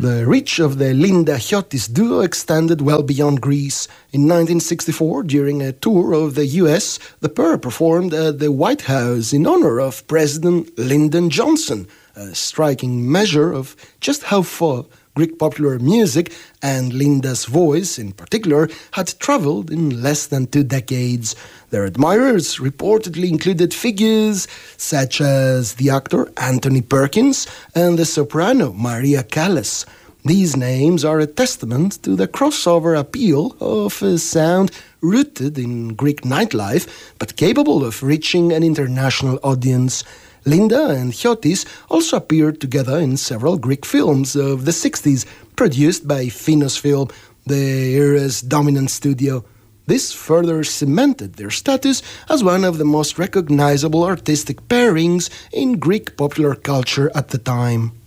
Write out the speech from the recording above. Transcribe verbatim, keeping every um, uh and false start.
The reach of the Linda Chiotis duo extended well beyond Greece. In nineteen sixty-four, during a tour of the U S, the pair performed at the White House in honor of President Lyndon Johnson, a striking measure of just how far Greek popular music, and Linda's voice in particular, had traveled in less than two decades. Their admirers reportedly included figures such as the actor Anthony Perkins and the soprano Maria Callas. These names are a testament to the crossover appeal of a sound rooted in Greek nightlife, but capable of reaching an international audience. Linda and Chiotis also appeared together in several Greek films of the sixties, produced by Finos Film, the era's dominant studio. This further cemented their status as one of the most recognizable artistic pairings in Greek popular culture at the time.